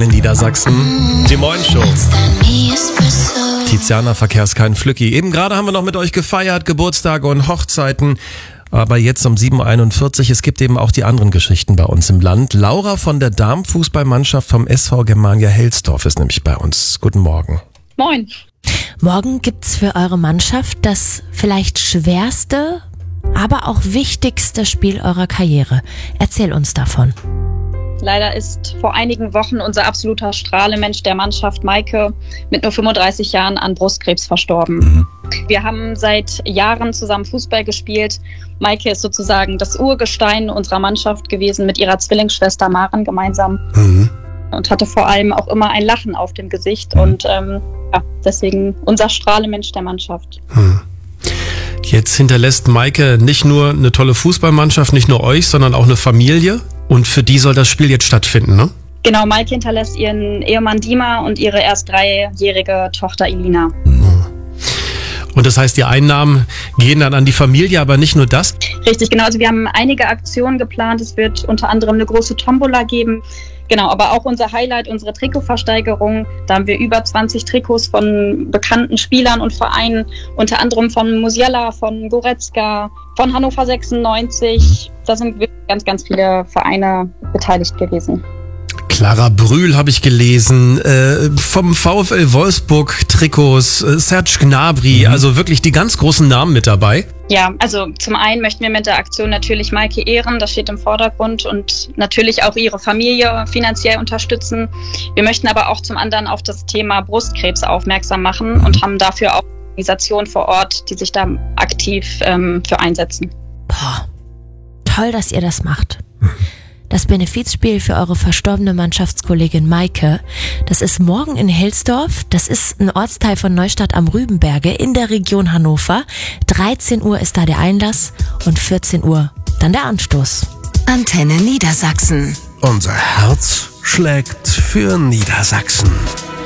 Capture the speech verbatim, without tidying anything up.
Antenne Niedersachsen. Die Moin-Show. Tiziana Verkehrskein Flücki. Eben gerade haben wir noch mit euch gefeiert, Geburtstage und Hochzeiten. Aber jetzt um sieben Uhr einundvierzig, es gibt eben auch die anderen Geschichten bei uns im Land. Laura von der Damenfußballmannschaft vom S V Germania Helsdorf ist nämlich bei uns. Guten Morgen. Moin. Morgen gibt's für eure Mannschaft das vielleicht schwerste, aber auch wichtigste Spiel eurer Karriere. Erzähl uns davon. Leider ist vor einigen Wochen unser absoluter Strahlemensch der Mannschaft, Maike, mit nur fünfunddreißig Jahren an Brustkrebs verstorben. Mhm. Wir haben seit Jahren zusammen Fußball gespielt. Maike ist sozusagen das Urgestein unserer Mannschaft gewesen, mit ihrer Zwillingsschwester Maren gemeinsam. Mhm. Und hatte vor allem auch immer ein Lachen auf dem Gesicht. Mhm. Und ähm, ja, deswegen unser Strahlemensch der Mannschaft. Mhm. Jetzt hinterlässt Maike nicht nur eine tolle Fußballmannschaft, nicht nur euch, sondern auch eine Familie. Und für die soll das Spiel jetzt stattfinden, ne? Genau, Maike hinterlässt ihren Ehemann Dima und ihre erst dreijährige Tochter Elina. Und das heißt, die Einnahmen gehen dann an die Familie, aber nicht nur das? Richtig, genau. Also wir haben einige Aktionen geplant. Es wird unter anderem eine große Tombola geben. Genau, aber auch unser Highlight, unsere Trikotversteigerung. Da haben wir über zwanzig Trikots von bekannten Spielern und Vereinen, unter anderem von Musiala, von Goretzka, von Hannover sechsundneunzig. Da sind wirklich ganz, ganz viele Vereine beteiligt gewesen. Clara Brühl habe ich gelesen, äh, vom VfL Wolfsburg Trikots, äh, Serge Gnabry, mhm. also wirklich die ganz großen Namen mit dabei. Ja, also zum einen möchten wir mit der Aktion natürlich Maike ehren, das steht im Vordergrund, und natürlich auch ihre Familie finanziell unterstützen. Wir möchten aber auch zum anderen auf das Thema Brustkrebs aufmerksam machen mhm. und haben dafür auch Organisationen vor Ort, die sich da aktiv ähm, für einsetzen. Boah, toll, dass ihr das macht. Das Benefizspiel für eure verstorbene Mannschaftskollegin Maike, das ist morgen in Helsdorf. Das ist ein Ortsteil von Neustadt am Rübenberge in der Region Hannover. dreizehn Uhr ist da der Einlass und vierzehn Uhr dann der Anstoß. Antenne Niedersachsen. Unser Herz schlägt für Niedersachsen.